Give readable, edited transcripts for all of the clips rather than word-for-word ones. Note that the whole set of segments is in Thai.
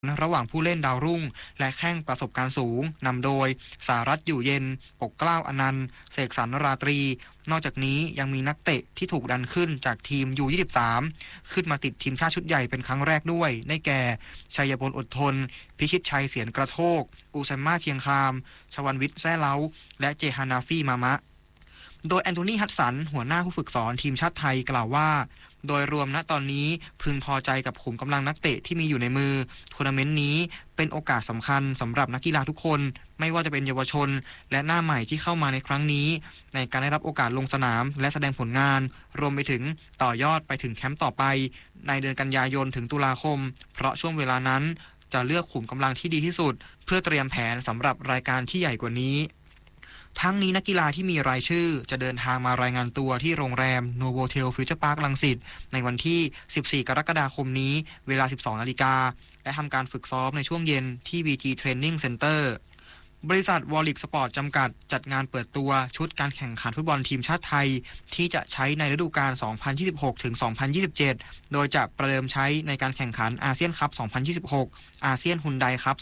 ระหว่างผู้เล่นดาวรุ่งและแข้งประสบการณ์สูงนำโดยสารัตน์อยู่เย็นปกเกล้าอนันต์เสกสรรราตรีนอกจากนี้ยังมีนักเตะที่ถูกดันขึ้นจากทีม U23 ขึ้นมาติดทีมชาติชุดใหญ่เป็นครั้งแรกด้วยได้แก่ชัยพลอดทนพิชิตชัยเสียนกระโทกอูซัมมาเชียงคามชวันวิทย์แซ่เล้าและเจฮานาฟี่มามะโดยแอนโทนีฮัดสันหัวหน้าผู้ฝึกสอนทีมชาติไทยกล่าวว่าโดยรวมณตอนนี้พึงพอใจกับขุมกำลังนักเตะที่มีอยู่ในมือทัวร์นาเมนต์นี้เป็นโอกาสสำคัญสำหรับนักกีฬาทุกคนไม่ว่าจะเป็นเยาวชนและหน้าใหม่ที่เข้ามาในครั้งนี้ในการได้รับโอกาสลงสนามและแสดงผลงานรวมไปถึงต่อยอดไปถึงแคมป์ต่อไปในเดือนกันยายนถึงตุลาคมเพราะช่วงเวลานั้นจะเลือกขุมกำลังที่ดีที่สุดเพื่อเตรียมแผนสำหรับรายการที่ใหญ่กว่านี้ทั้งนี้นักกีฬาที่มีรายชื่อจะเดินทางมารายงานตัวที่โรงแรม Novotel Future Park รังสิตในวันที่ 14 กรกฎาคมนี้เวลา 12 นาฬิกาและทำการฝึกซ้อมในช่วงเย็นที่ VG Training Center บริษัทวอลลิกสปอร์ตจำกัดจัดงานเปิดตัวชุดการแข่งขันฟุตบอลทีมชาติไทยที่จะใช้ในฤดูกาล 2026 ถึง 2027 โดยจะประเดิมใช้ในการแข่งขันอาเซียนคัพ 2026 อาเซียนฮุนไดคัพ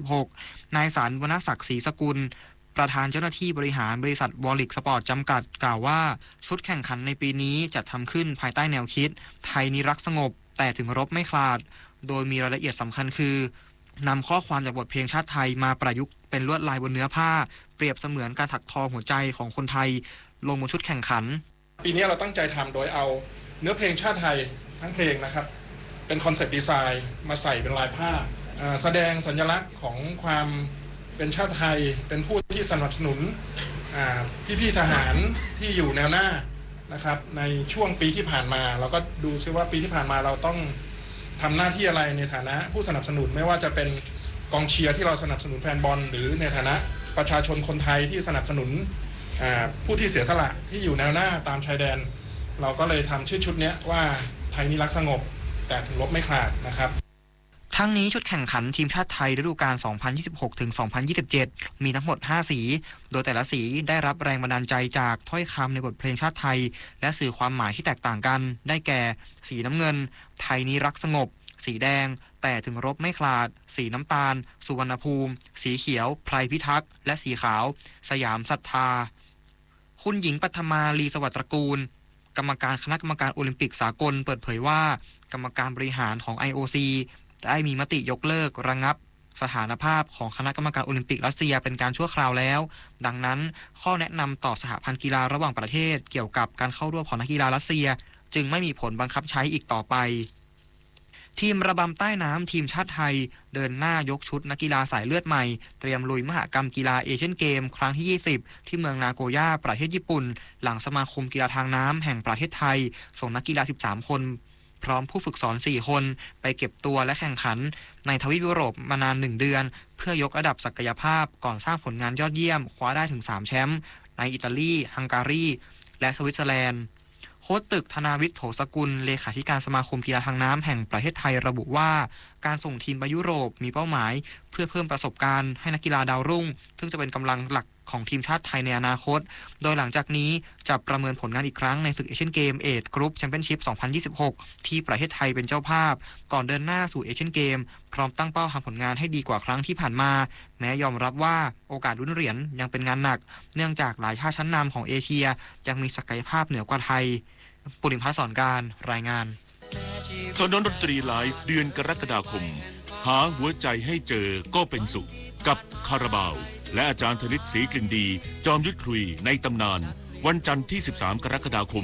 2026 นายสารวรรณศักดิ์ศรีสกุลประธานเจ้าหน้าที่บริหารบริษัทวอลลิกสปอร์ตจำกัดกล่าวว่าชุดแข่งขันในปีนี้จัดทำขึ้นภายใต้แนวคิดไทยนิรักสงบแต่ถึงรบไม่คลาดโดยมีรายละเอียดสำคัญคือนำข้อความจากบทเพลงชาติไทยมาประยุกต์เป็นลวดลายบนเนื้อผ้าเปรียบเสมือนการถักทอหัวใจของคนไทยลงบนชุดแข่งขันปีนี้เราตั้งใจทำโดยเอาเนื้อเพลงชาติไทยทั้งเพลงนะครับเป็นคอนเซปต์ดีไซน์มาใส่เป็นลายผ้าแสดงสัญลักษณ์ของความเป็นชาติไทยเป็นผู้ที่สนับสนุนพี่ๆทหารที่อยู่แนวหน้านะครับในช่วงปีที่ผ่านมาเราก็ดูซิว่าปีที่ผ่านมาเราต้องทำหน้าที่อะไรในฐานะผู้สนับสนุนไม่ว่าจะเป็นกองเชียร์ที่เราสนับสนุนแฟนบอลหรือในฐานะประชาชนคนไทยที่สนับสนุนผู้ที่เสียสละที่อยู่แนวหน้าตามชายแดนเราก็เลยทำชื่อชุดนี้ว่าไทยนิรักสงบแต่ถึงรบไม่คลาดนะครับทั้งนี้ชุดแข่งขันทีมชาติไทยฤดูกาล 2026 ถึง 2027 มีทั้งหมด 5 สี โดยแต่ละสีได้รับแรงบันดาลใจจากถ้อยคำในบทเพลงชาติไทยและสื่อความหมายที่แตกต่างกันได้แก่สีน้ำเงินไทยนี้รักสงบสีแดงแต่ถึงรบไม่คลาดสีน้ำตาลสุวรรณภูมิสีเขียวไพรพิทักษ์และสีขาวสยามศรัทธาคุณหญิงปัทมาลีสวัสดิ์ตระกูลกรรมการคณะกรรมการโอลิมปิกสากลเปิดเผยว่ากรรมการบริหารของ IOCได้มีมติยกเลิกระงับสถานภาพของคณะกรรมการโอลิมปิกรัสเซียเป็นการชั่วคราวแล้วดังนั้นข้อแนะนำต่อสหพันธ์กีฬาระหว่างประเทศเกี่ยวกับการเข้าร่วมของนักกีฬารัสเซียจึงไม่มีผลบังคับใช้อีกต่อไปทีมระบำใต้น้ำทีมชาติไทยเดินหน้ายกชุดนักกีฬาสายเลือดใหม่เตรียมลุยมหกรรมกีฬาเอเชียนเกมครั้งที่ 20 ที่เมืองนาโกย่าประเทศญี่ปุ่นหลังสมาคมกีฬาทางน้ำแห่งประเทศไทยส่งนักกีฬา 13 คนพร้อมผู้ฝึกสอน 4 คนไปเก็บตัวและแข่งขันในทวีปยุโรปมานาน 1 เดือนเพื่อยกระดับศักยภาพก่อนสร้างผลงานยอดเยี่ยมคว้าได้ถึง 3 แชมป์ในอิตาลีฮังการีและสวิตเซอร์แลนด์โค้ชตึกธนาวิทย์โถสกุลเลขาธิการสมาคมกีฬาทางน้ำแห่งประเทศไทยระบุว่าการส่งทีมไปยุโรปมีเป้าหมายเพื่อเพิ่มประสบการณ์ให้นักกีฬาดาวรุ่งซึ่งจะเป็นกำลังหลักของทีมชาติไทยในอนาคตโดยหลังจากนี้จะประเมินผลงานอีกครั้งในศึกเอเชียนเกมเอจกรุ๊ปแชมเปี้ยนชิพ 2026 ที่ประเทศไทยเป็นเจ้าภาพก่อนเดินหน้าสู่เอเชียนเกมพร้อมตั้งเป้าทำผลงานให้ดีกว่าครั้งที่ผ่านมาแม้ยอมรับว่าโอกาสลุ้นเหรียญยังเป็นงานหนักเนื่องจากหลายชาติชั้นนำของเอเชียยังมีศักยภาพเหนือกว่าไทยปุริมพัฒน์สอนการรายงานถนนดนตรีไลฟ์เดือนกรกฎาคมหาหัวใจให้เจอก็เป็นสุขกับคาราบาวและอาจารย์ธนิตศรีกลิ่นดีจอมยุทธคุยในตำนานวันจันทร์ที่ 13 กรกฎาคม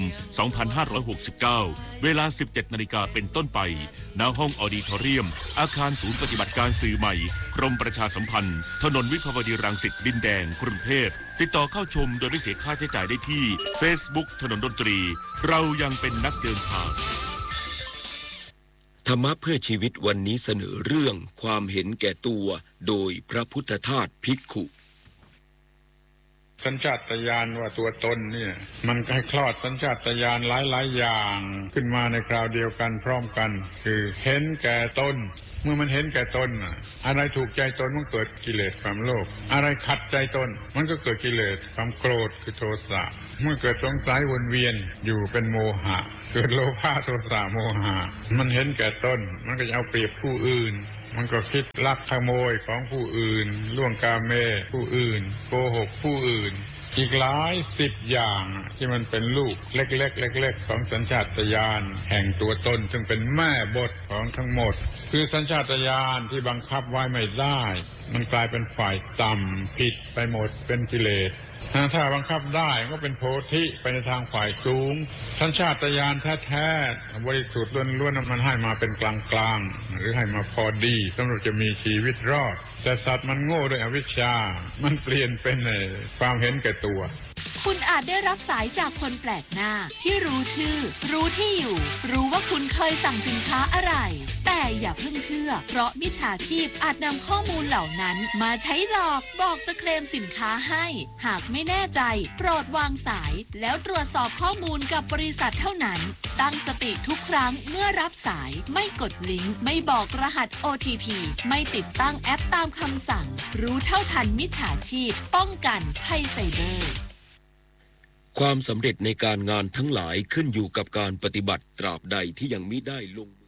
2569 เวลา 17 นาฬิกาเป็นต้นไปณห้องออดิทอเรียมอาคารศูนย์ปฏิบัติการสื่อใหม่กรมประชาสัมพันธ์ถนนวิภาวดีรังสิตดินแดงกรุงเทพติดต่อเข้าชมโดยไม่เสียค่าใช้จ่ายได้ที่ Facebook ถนนดนตรีเรายังเป็นนักเดินทางธรรมะเพื่อชีวิตวันนี้เสนอเรื่องความเห็นแก่ตัวโดยพระพุทธทาสภิกขุสัญชาตญาณว่าตัวตนเนี่ยมันให้คลอดสัญชาตญาณหลายอย่างขึ้นมาในคราวเดียวกันพร้อมกันคือเห็นแก่ตนเมื่อมันเห็นแก่ตนอะไรถูกใจตนมันเกิดกิเลสความโลภอะไรขัดใจตนมันก็เกิดกิเลสความโกรธคือโทสะเมื่อเกิดสงสัยวนเวียนอยู่เป็นโมหะเกิดโลภะโทสะโมหะมันเห็นแก่ตนมันก็จะเอาเปรียบผู้อื่นมันก็คิดลักขโมยของผู้อื่นล่วงกาเมผู้อื่นโกหกผู้อื่นอีกหลายสิบอย่างที่มันเป็นลูกเล็กๆของสัญชาตญาณแห่งตัวตนซึ่งเป็นแม่บทของทั้งหมดคือสัญชาตญาณที่บังคับไว้ไม่ได้มันกลายเป็นฝ่ายต่ำผิดไปหมดเป็นกิเลสถ้าบังคับได้ก็เป็นโพธิไปในทางฝ่ายสูงสัญชาตญาณแท้ๆบริสุทธิ์ล้วนๆมันให้มาเป็นกลางๆหรือให้มาพอดีสำหรับจะมีชีวิตรอดแต่สัตว์มันโง่ด้วยอวิชชามันเปลี่ยนเป็นความเห็นแก่ตัวคุณอาจได้รับสายจากคนแปลกหน้าที่รู้ชื่อรู้ที่อยู่รู้ว่าคุณเคยสั่งสินค้าอะไรแต่อย่าเพิ่งเชื่อเพราะมิจฉาชีพอาจนำข้อมูลเหล่านั้นมาใช้หลอกบอกจะเคลมสินค้าให้หากไม่แน่ใจโปรดวางสายแล้วตรวจสอบข้อมูลกับบริษัทเท่านั้นตั้งสติทุกครั้งเมื่อรับสายไม่กดลิงก์ไม่บอกรหัส OTP ไม่ติดตั้งแอปตามคำสั่งรู้เท่าทันมิจฉาชีพป้องกันภัยไซเบอร์ความสำเร็จในการงานทั้งหลายขึ้นอยู่กับการปฏิบัติตราบใดที่ยังมิได้ลง